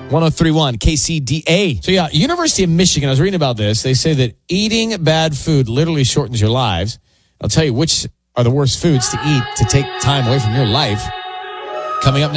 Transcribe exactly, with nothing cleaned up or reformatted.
one oh three point one K C D A. So yeah, University of Michigan, I was reading about this. They say that eating bad food literally shortens your lives. I'll tell you which are the worst foods to eat to take time away from your life. Coming up next.